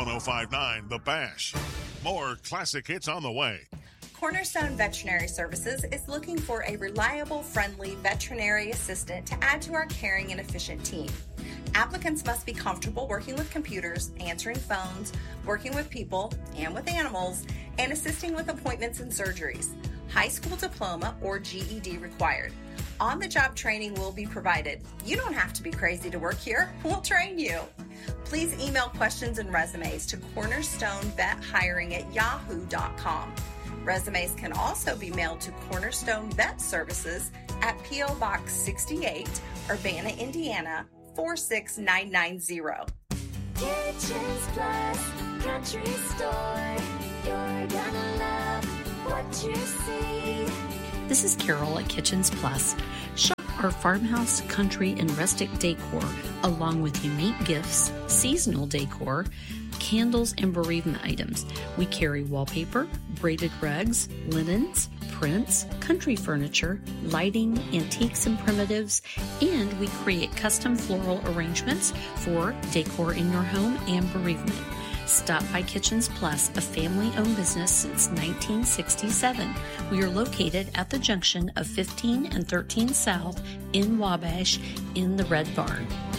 1059 The Bash. More classic hits on the way. Cornerstone Veterinary Services is looking for a reliable, friendly veterinary assistant to add to our caring and efficient team. Applicants must be comfortable working with computers, answering phones, working with people and with animals, and assisting with appointments and surgeries. High school diploma or GED required. On-the-job training will be provided. You don't have to be crazy to work here. We'll train you. Please email questions and resumes to cornerstonevethiring@yahoo.com. Resumes can also be mailed to Cornerstone Vet Services at P.O. Box 68, Urbana, Indiana, 46990. Kitchens Plus Country Store. You're gonna love what you see. This is Carol at Kitchens Plus. Shop our farmhouse, country, and rustic decor, along with unique gifts, seasonal decor, candles, and bereavement items. We carry wallpaper, braided rugs, linens, prints, country furniture, lighting, antiques and primitives, and we create custom floral arrangements for decor in your home and bereavement. Stop by Kitchens Plus, a family-owned business since 1967. We are located at the junction of 15 and 13 South in Wabash in the Red Barn.